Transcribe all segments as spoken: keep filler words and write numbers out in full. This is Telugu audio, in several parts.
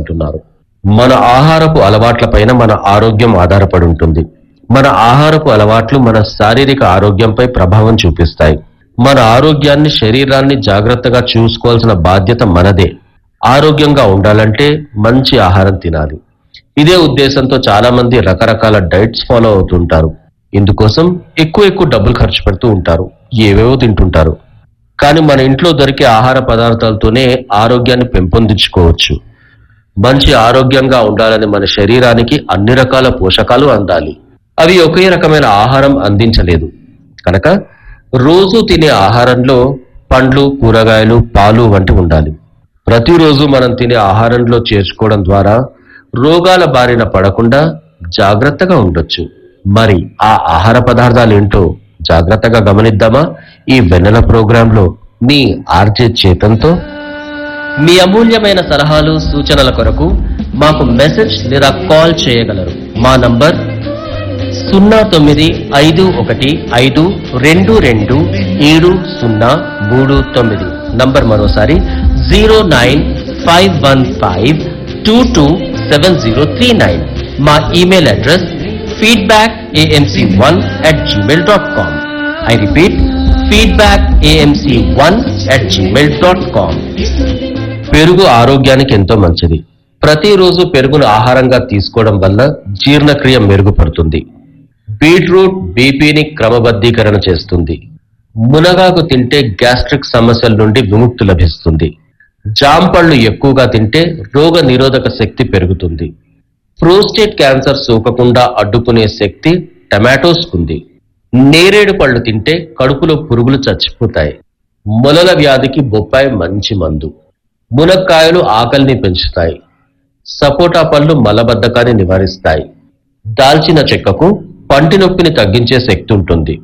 అంటున్నారు. మన ఆహారపు అలవాట్లపైన మన ఆరోగ్యం ఆధారపడి ఉంటుంది. మన ఆహారపు అలవాట్లు మన శారీరక ఆరోగ్యంపై ప్రభావం చూపిస్తాయి. మన ఆరోగ్యాన్ని, శరీరాన్ని జాగ్రత్తగా చూసుకోవాల్సిన బాధ్యత మనదే. ఆరోగ్యంగా ఉండాలంటే మంచి ఆహారం తినాలి. ఇదే ఉద్దేశంతో చాలా మంది రకరకాల డైట్స్ ఫాలో అవుతుంటారు. ఇందుకోసం ఎక్కువ ఎక్కువ డబ్బులు ఖర్చు పెడుతూ ఉంటారు, ఏవేవో తింటుంటారు. కానీ మన ఇంట్లో దొరికే ఆహార పదార్థాలతోనే ఆరోగ్యాన్ని పెంపొందించుకోవచ్చు. మంచి ఆరోగ్యంగా ఉండాలని మన శరీరానికి అన్ని రకాల పోషకాలు అందాలి. అవి ఒకే రకమైన ఆహారం అందించలేదు కనుక రోజు తినే ఆహారంలో పండ్లు, కూరగాయలు, పాలు వంటి ఉండాలి. ప్రతిరోజు మనం తినే ఆహారంలో చేర్చుకోవడం ద్వారా రోగాల బారిన పడకుండా జాగ్రత్తగా ఉండొచ్చు. మరి ఆ ఆహార పదార్థాలు ఏంటో జాగ్రత్తగా గమనిద్దామా ఈ వెన్నెల ప్రోగ్రాంలో మీ ఆర్జే చేతంతో. మీ అమూల్యమైన సలహాలు, సూచనల కొరకు మాకు మెసేజ్ లేదా కాల్ చేయగలరు. మా నంబర్ సున్నా తొమ్మిది ఐదు ఒకటి ఐదు రెండు రెండు ఏడు సున్నా మూడు తొమ్మిది. నంబర్ మరోసారి zero nine five one five two two seven zero three nine. మా email address feedback AMC one at Gmail dot com. I repeat, feedback AMC one at Gmail dot com. పెరుగు ఆరోగ్యానికి ఎంతో మంచిది. ప్రతిరోజు పెరుగును ఆహారంగా తీసుకోవడం వల్ల జీర్ణక్రియ మెరుగుపడుతుంది. బీట్రూట్ బీపీని క్రమబద్ధీకరణ చేస్తుంది. మునగాకు తింటే గ్యాస్ట్రిక్ సమస్యల నుండి విముక్తి లభిస్తుంది. జాంపళ్ళు ఎక్కువగా తింటే రోగ నిరోధక శక్తి పెరుగుతుంది. ప్రోస్టేట్ క్యాన్సర్ సోకకుండా అడ్డుకునే శక్తి టమాటోస్కుంది. నేరేడు పళ్ళు తింటే కడుపులో పురుగులు చచ్చిపోతాయి. మొలల వ్యాధికి బొప్పాయి మంచి మందు. మునక్కాయలు ఆకలిని పెంచుతాయి. సపోటా పళ్ళు మలబద్ధకాన్ని నివారిస్తాయి. దాల్చిన చెక్కకు పంటి నొప్పిని తగ్గించే శక్తి ఉంటుంది.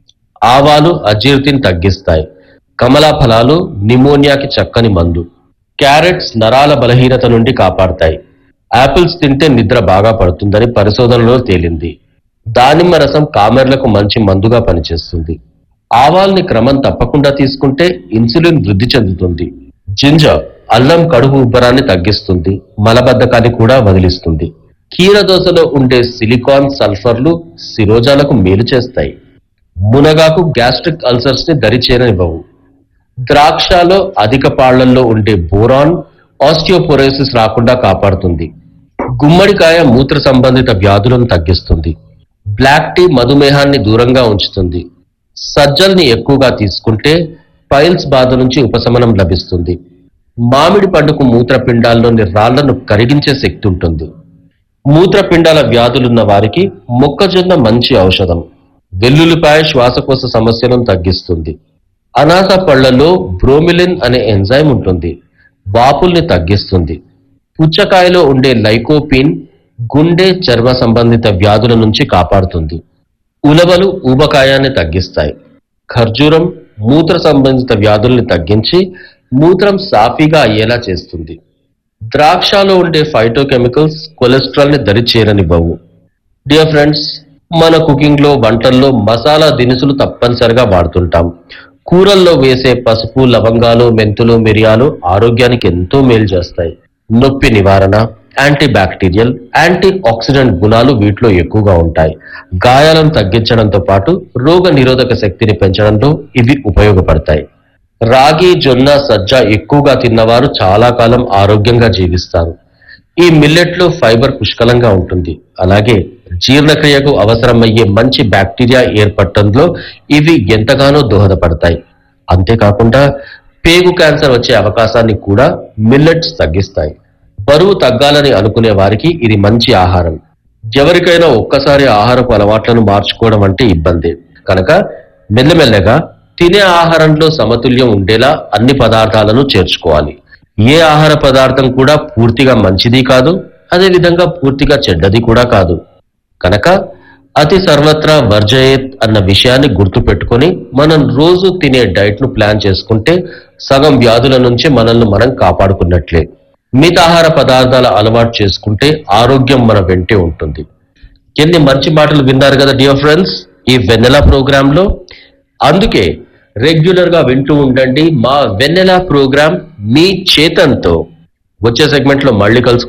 ఆవాలు అజీర్తిని తగ్గిస్తాయి. కమలా ఫలాలు నిమోనియాకి చక్కని మందు. క్యారెట్స్ నరాల బలహీనత నుండి కాపాడతాయి. యాపిల్స్ తింటే నిద్ర బాగా పడుతుందని పరిశోధనలో తేలింది. దానిమ్మ రసం కామెర్లకు మంచి మందుగా పనిచేస్తుంది. ఆవాల్ని క్రమం తప్పకుండా తీసుకుంటే ఇన్సులిన్ వృద్ధి చెందుతుంది. జింజర్ అల్లం కడుపు ఉబ్బరాన్ని తగ్గిస్తుంది. మలబద్ధకాన్ని కూడా వదిలిస్తుంది. కీరదోసలో ఉండే సిలికాన్, సల్ఫర్లు శిరోజాలకు మేలు చేస్తాయి. మునగాకు గ్యాస్ట్రిక్ అల్సర్స్ ని దరిచేరనివ్వవు. ద్రాక్షలో అధిక పాళ్లలో ఉండే బోరాన్ ఆస్టియోపోరోసిస్ రాకుండా కాపాడుతుంది. గుమ్మడికాయ మూత్ర సంబంధిత వ్యాధులను తగ్గిస్తుంది. బ్లాక్ టీ మధుమేహాన్ని దూరంగా ఉంచుతుంది. సజ్జల్ని ఎక్కువగా తీసుకుంటే పైల్స్ బాధ నుంచి ఉపశమనం లభిస్తుంది. మామిడి పండుకు మూత్రపిండాల్లోని రాళ్లను కరిగించే శక్తి ఉంటుంది. మూత్రపిండాల వ్యాధులున్న వారికి మొక్కజొన్న మంచి ఔషధం. వెల్లుల్లిపాయ శ్వాసకోశ సమస్యలను తగ్గిస్తుంది. అనాస పళ్లలో బ్రోమిలిన్ అనే ఎంజైమ్ ఉంటుంది. వాపుల్ని తగ్గిస్తుంది. పుచ్చకాయలో ఉండే లైకోపిన్ గుండె, చర్మ సంబంధిత వ్యాధుల నుంచి కాపాడుతుంది. ఉలవలు ఊబకాయాన్ని తగ్గిస్తాయి. ఖర్జూరం మూత్ర సంబంధిత వ్యాధుల్ని తగ్గించి మూత్రం సాఫీగా అయ్యేలా చేస్తుంది. ద్రాక్షలో ఉండే ఫైటోకెమికల్స్ కొలెస్ట్రాల్ ని దరి చేరనివ్వవు. డియర్ ఫ్రెండ్స్, మన కుకింగ్ లో, వంటల్లో మసాలా దినుసులు తప్పనిసరిగా వాడుతుంటాం. కూరల్లో వేసే పసుపు, లవంగాలు, మెంతులు, మిరియాలు ఆరోగ్యానికి ఎంతో మేలు చేస్తాయి. నొప్పి నివారణ, యాంటీ బ్యాక్టీరియల్, యాంటీ ఆక్సిడెంట్ గుణాలు వీటిలో ఎక్కువగా ఉంటాయి. గాయాలను తగ్గించడంతో పాటు రోగ నిరోధక శక్తిని పెంచడంలో ఇవి ఉపయోగపడతాయి. రాగి, జొన్న, సజ్జ ఎక్కువగా తిన్నవారు చాలా కాలం ఆరోగ్యంగా జీవిస్తారు. ఈ మిల్లెట్లో ఫైబర్ పుష్కలంగా ఉంటుంది. అలాగే జీర్ణక్రియకు అవసరమయ్యే మంచి బ్యాక్టీరియా ఏర్పడటంలో ఇవి ఎంతగానో దోహదపడతాయి. అంతేకాకుండా పేగు క్యాన్సర్ వచ్చే అవకాశాన్ని కూడా మిల్లెట్స్ తగ్గిస్తాయి. బరువు తగ్గాలని అనుకునే వారికి ఇది మంచి ఆహారం. ఎవరికైనా ఒక్కసారి ఆహారపు అలవాట్లను మార్చుకోవడం అంటే ఇబ్బంది కనుక మెల్లమెల్లగా తినే ఆహారంలో సమతుల్యం ఉండేలా అన్ని పదార్థాలను చేర్చుకోవాలి. ఏ ఆహార పదార్థం కూడా పూర్తిగా మంచిది కాదు, అదేవిధంగా పూర్తిగా చెడ్డది కూడా కాదు. కనుక అతి సర్వత్రా వర్జయేత్ అన్న విషయాన్ని గుర్తు పెట్టుకొని మనం రోజు తినే డైట్ ను ప్లాన్ చేసుకుంటే సగం వ్యాధుల నుంచి మనల్ని మనం కాపాడుకున్నట్లే. మితాహార పదార్థాల అలవాటు చేసుకుంటే ఆరోగ్యం మన వెంటే ఉంటుంది. ఎన్ని మంచి మాటలు విన్నారు కదా డియర్ ఫ్రెండ్స్ ఈ వెన్నెల ప్రోగ్రామ్ లో. అందుకే రెగ్యులర్ గా వింటూ ఉండండి మా వెన్నెల ప్రోగ్రామ్ మీ చేతంతో. వచ్చే సెగ్మెంట్ లో మళ్ళీ కలుసుకుందాం.